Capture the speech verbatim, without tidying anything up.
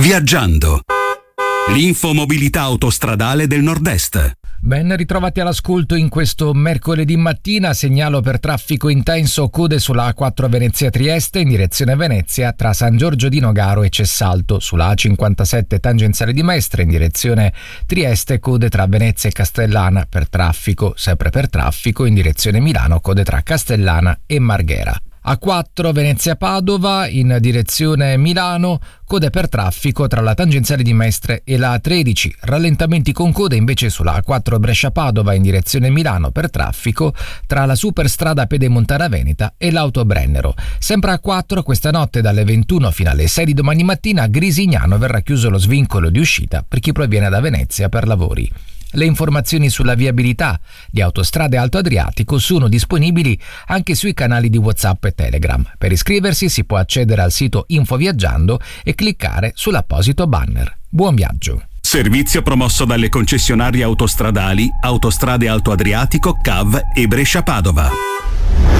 Viaggiando. L'infomobilità autostradale del Nord-Est. Ben ritrovati all'ascolto in questo mercoledì mattina. Segnalo per traffico intenso code sulla A quattro Venezia-Trieste in direzione Venezia tra San Giorgio di Nogaro e Cessalto, sulla A cinquantasette tangenziale di Mestre in direzione Trieste code tra Venezia e Castellana per traffico, sempre per traffico in direzione Milano code tra Castellana e Marghera. A quattro Venezia-Padova in direzione Milano, code per traffico tra la tangenziale di Mestre e la A tredici, rallentamenti con code invece sulla A quattro Brescia-Padova in direzione Milano per traffico tra la superstrada Pedemontana Veneta e l'Autobrennero. Sempre a quattro questa notte dalle ventuno fino alle sei di domani mattina a Grisignano verrà chiuso lo svincolo di uscita per chi proviene da Venezia per lavori. Le informazioni sulla viabilità di Autostrade Alto Adriatico sono disponibili anche sui canali di WhatsApp e Telegram. Per iscriversi si può accedere al sito Infoviaggiando e cliccare sull'apposito banner. Buon viaggio! Servizio promosso dalle concessionarie autostradali Autostrade Alto Adriatico, C A V e Brescia Padova.